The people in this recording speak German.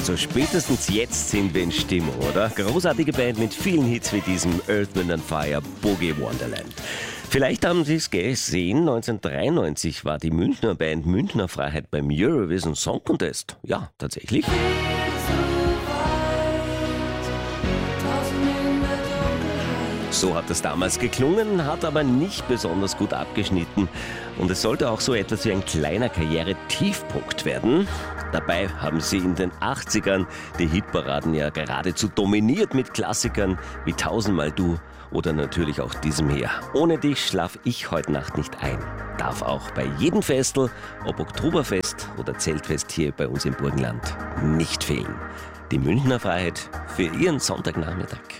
Also spätestens jetzt sind wir in Stimmung, oder? Großartige Band mit vielen Hits wie diesem Earth, Wind and Fire, Boogie Wonderland. Vielleicht haben Sie es gesehen, 1993 war die Münchner Band Münchner Freiheit beim Eurovision Song Contest. Ja, tatsächlich. So hat es damals geklungen, hat aber nicht besonders gut abgeschnitten. Und es sollte auch so etwas wie ein kleiner Karriere-Tiefpunkt werden. Dabei haben sie in den 80ern die Hitparaden ja geradezu dominiert mit Klassikern wie Tausendmal Du oder natürlich auch diesem hier. Ohne dich schlaf ich heute Nacht nicht ein. Darf auch bei jedem Festel, ob Oktoberfest oder Zeltfest hier bei uns im Burgenland, nicht fehlen. Die Münchner Freiheit für Ihren Sonntagnachmittag.